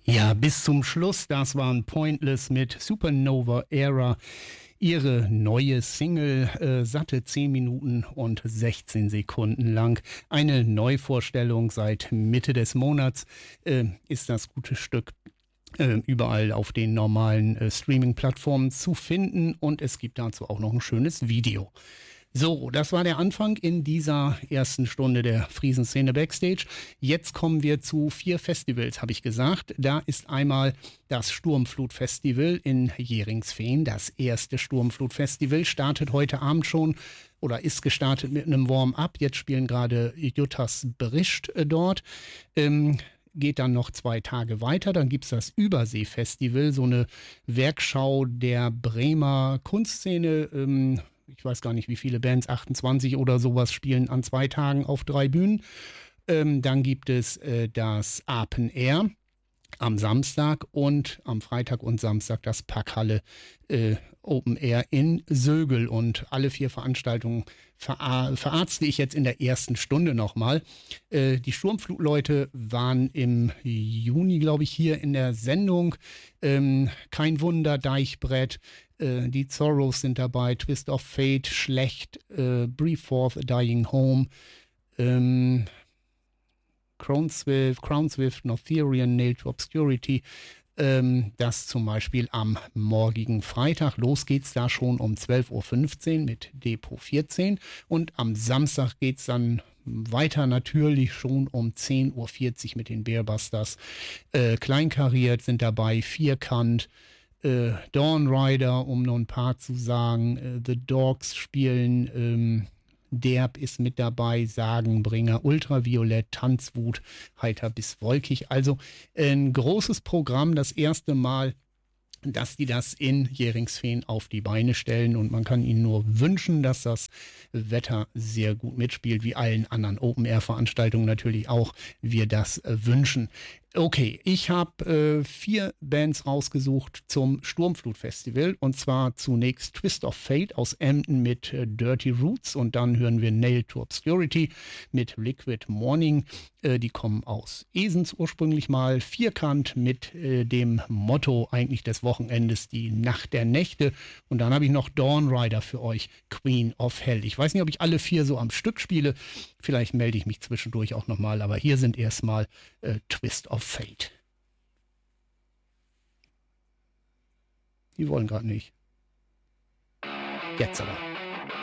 Ja, bis zum Schluss, das waren Pointless mit Supernova Era. Ihre neue Single, satte 10 Minuten und 16 Sekunden lang. Eine Neuvorstellung seit Mitte des Monats ist das gute Stück überall auf den normalen Streaming-Plattformen zu finden und es gibt dazu auch noch ein schönes Video. So, das war der Anfang in dieser ersten Stunde der Friesenszene Backstage. Jetzt kommen wir zu 4 Festivals, habe ich gesagt. Da ist einmal das Sturmflut-Festival in Jeringsfehn. Das erste Sturmflut-Festival startet heute Abend schon oder ist gestartet mit einem Warm-up. Jetzt spielen gerade Juttas Bericht dort. Geht dann noch 2 Tage weiter. Dann gibt es das Übersee-Festival, so eine Werkschau der Bremer Kunstszene. Ich weiß gar nicht, wie viele Bands, 28 oder sowas, spielen an 2 Tagen auf 3 Bühnen. Dann gibt es das Open Air am Samstag und am Freitag und Samstag das Packhalle Open Air in Sögel. Und alle 4 Veranstaltungen verarzte ich jetzt in der ersten Stunde nochmal. Die Sturmflutleute waren im Juni, glaube ich, hier in der Sendung. Kein Wunder, Deichbrett, die Zorros sind dabei, Twist of Fate, Schlecht, Breathe Forth, A Dying Home, Crownswift, Northerian, Nailed to Obscurity. Das zum Beispiel am morgigen Freitag. Los geht's da schon um 12.15 Uhr mit Depot 14. Und am Samstag geht's dann weiter natürlich schon um 10.40 Uhr mit den Bearbusters. Kleinkariert sind dabei, Vierkant, Dawn Rider, um nur ein paar zu sagen. The Dogs spielen, Derb ist mit dabei, Sagenbringer, Ultraviolett, Tanzwut, heiter bis wolkig. Also ein großes Programm, das erste Mal, dass die das in Jeringsfehn auf die Beine stellen und man kann ihnen nur wünschen, dass das Wetter sehr gut mitspielt, wie allen anderen Open-Air-Veranstaltungen natürlich auch wir das wünschen. Okay, ich habe 4 Bands rausgesucht zum Sturmflut-Festival und zwar zunächst Twist of Fate aus Emden mit Dirty Roots und dann hören wir Nailed to Obscurity mit Liquid Morning. Die kommen aus Esens ursprünglich mal. Vierkant mit dem Motto eigentlich des Wochenendes, die Nacht der Nächte. Und dann habe ich noch Dawn Rider für euch, Queen of Hell. Ich weiß nicht, ob ich alle 4 so am Stück spiele. Vielleicht melde ich mich zwischendurch auch nochmal. Aber hier sind erstmal Twist of Fate. Die wollen gerade nicht. Jetzt aber.